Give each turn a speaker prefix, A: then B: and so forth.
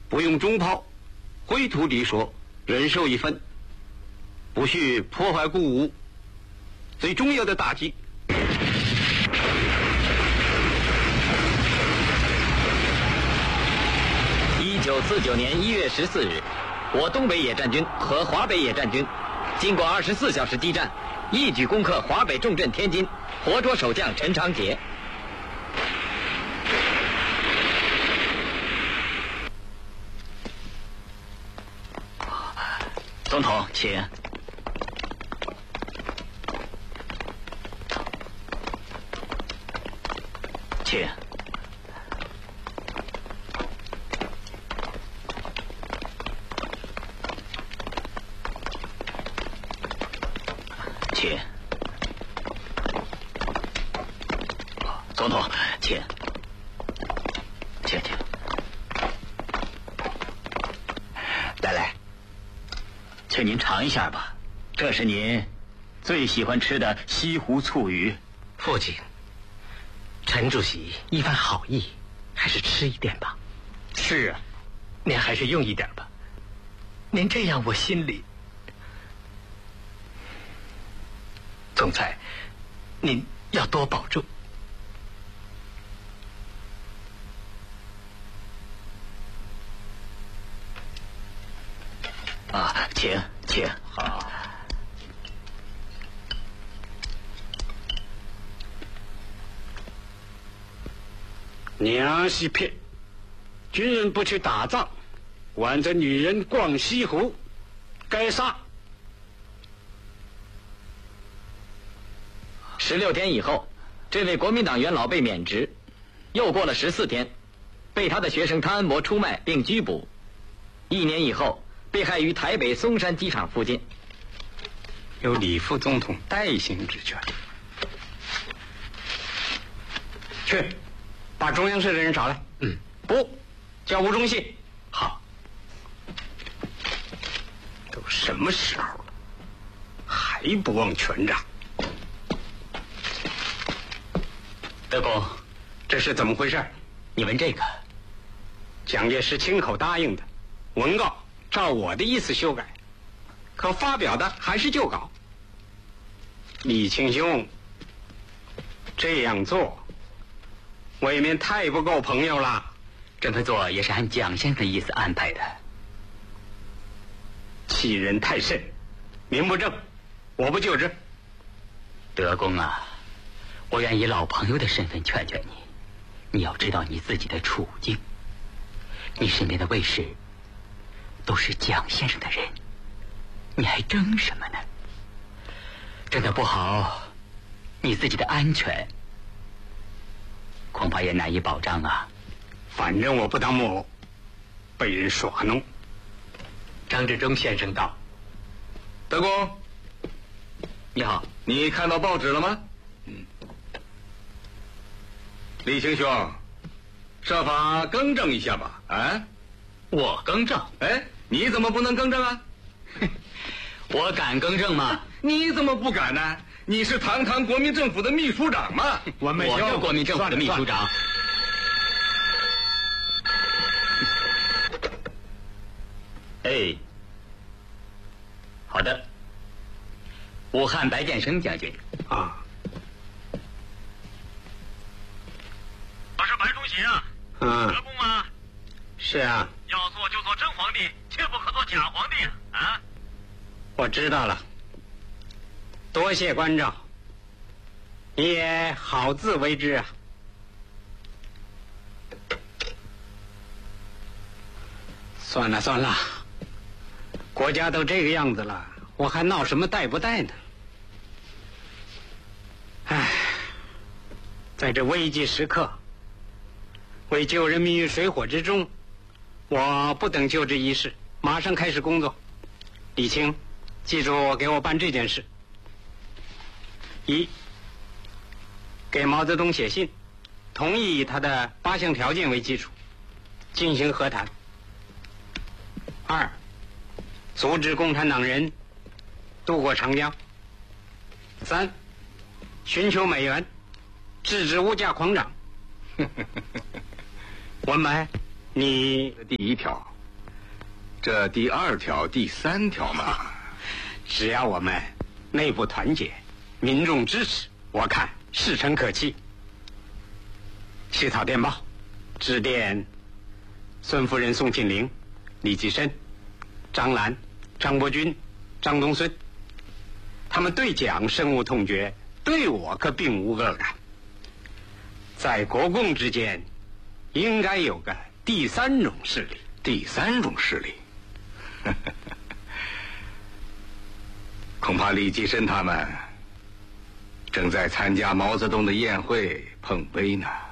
A: 不用中炮，灰土地说人手一份，不许破坏谷物。最重要的打击。
B: 1949年1月14日，我东北野战军和华北野战军经过24小时激战，一举攻克华北重镇天津，活捉守将陈长捷。总统，请。请。请。总统，请。请。来，请您尝一下吧，这是您最喜欢吃的西湖醋鱼。
C: 父亲，陈主席一番好意，还是吃一点吧。
B: 是啊，
C: 您还是用一点吧。您这样我心里……总裁，您要多保重。
B: 啊，请。好。
A: 娘西撇，军人不去打仗，挽着女人逛西湖，该杀。
B: 16天以后，这位国民党元老被免职，又过了14天，被他的学生汤恩伯出卖并拘捕。1年以后，被害于台北松山机场附近。
A: 由李副总统代行职权。去，把中央社的人找来。不，叫吴忠信。
C: 好。
A: 都什么时候了，还不忘权杖？
B: 德公，
A: 这是怎么回事？
B: 你闻这个？
A: 蒋介石亲口答应的，文告照我的意思修改，可发表的还是旧稿。李清兄，这样做未免太不够朋友了。
B: 这么做也是按蒋先生的意思安排的。
A: 欺人太甚，名不正，我不就职。
B: 德公啊，我愿以老朋友的身份劝劝你，你要知道你自己的处境。你身边的卫士都是蒋先生的人，你还争什么呢？真的不好，你自己的安全恐怕也难以保障啊。
A: 反正我不当木偶，被人耍弄。
C: 张治中先生到。
D: 德公，
B: 你好，
D: 你看到报纸了吗？李清兄，设法更正一下吧。啊，
B: 我更正？
D: 哎，你怎么不能更正啊？
B: 我敢更正吗？
D: 你怎么不敢呢？你是堂堂国民政府的秘书长嘛。
B: 我是国民政府的秘书长。哎，好的。武汉白建生将军
A: 啊，
E: 我是白主席啊。德公吗？
A: 是啊。
E: 要做就做真皇帝，切不可做假皇帝啊！
A: 我知道了，多谢关照，你也好自为之啊。算了，国家都这个样子了，我还闹什么带不带呢？唉，在这危急时刻，为救人民于水火之中，我不等就职仪式，马上开始工作。李清，记住给我办这件事：一，给毛泽东写信，同意以他的8项条件为基础进行和谈；二，阻止共产党人渡过长江；三，寻求美元，制止物价狂涨。文白，你
D: 第一条， 这第2条、第3条嘛，
A: 只要我们内部团结，民众支持，我看事成可期。起草电报，致电孙夫人宋庆龄、李济深、张澜、张伯钧、张东荪，他们对蒋深恶痛绝，对我可并无恶感。在国共之间，应该有个第3种势力。
D: 第3种势力，恐怕李济深他们正在参加毛泽东的宴会碰杯呢。